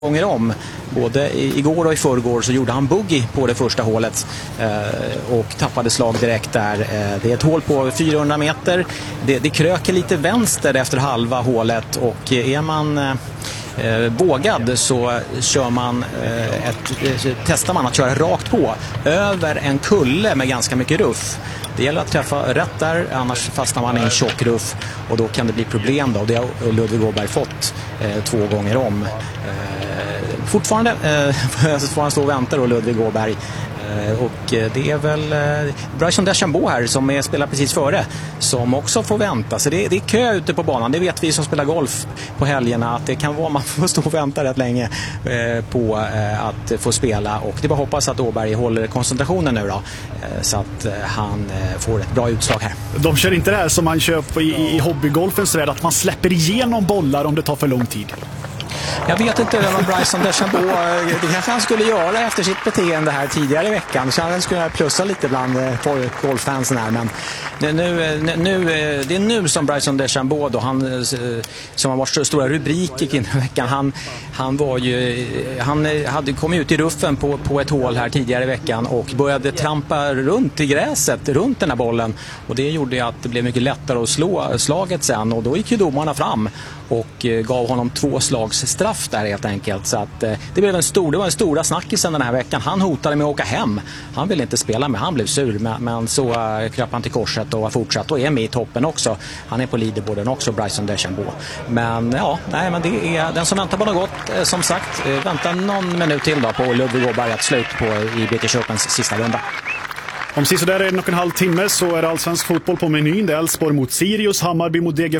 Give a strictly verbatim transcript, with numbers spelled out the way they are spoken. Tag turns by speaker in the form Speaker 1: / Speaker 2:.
Speaker 1: gånger om. Både igår och i förrgår så gjorde han boogie på det första hålet eh, och tappade slag direkt där. Eh, det är ett hål på fyrahundra meter. Det, det kröker lite vänster efter halva hålet och är man eh, vågad så kör man eh, ett, testar man att köra rakt på över en kulle med ganska mycket ruff. Det gäller att träffa rätt där, annars fastnar man i en tjock ruff och då kan det bli problem då. Det har Ludvig Åberg fått eh, två gånger om. Eh, fortfarande eh, får han stå och vänta då, Ludvig Åberg. Eh, och det är väl eh, Bryson DeChambeau här som är, spelar precis före som också får vänta. Så det, det är kö ute på banan. Det vet vi som spelar golf på helgerna att det kan vara, man får stå och vänta rätt länge eh, på eh, att få spela. Och det är bara hoppas att Åberg håller koncentrationen nu då. Eh, så att eh, han eh, får ett bra utslag här.
Speaker 2: De kör inte det här som man kör på i, i hobbygolfens värld, att man släpper igenom bollar om det tar för lång tid.
Speaker 1: Jag vet inte om Bryson DeChambeau, det kanske han skulle göra efter sitt beteende här tidigare i veckan. Så han skulle plussa lite bland golffansen här. Men nu, nu, det är nu som Bryson DeChambeau då, han, som har varit stora rubriker kring veckan. Han, han, var ju, han hade kommit ut i ruffen på, på ett hål här tidigare i veckan och började trampa runt i gräset, runt den här bollen. Och det gjorde att det blev mycket lättare att slå slaget sen. Och då gick ju domarna fram och gav honom två slags straff där helt enkelt. Så att eh, det blev en stor, det var en stora snackisen den här veckan. Han hotade med att åka hem. Han ville inte spela med, han blev sur. Men, men så uh, kröp han till korset och har fortsatt och är med i toppen också. Han är på leaderboarden också, Bryson DeChambeau. Men ja, nej, men det är den som väntar på något gott. Eh, som sagt, eh, vänta någon minut till då på Ludvig Åberg att slut på i British Opens sista runda.
Speaker 2: Om sist där är en och en halv timme så är det allsvensk fotboll på menyn. Det är Elfsborg mot Sirius, Hammarby mot D G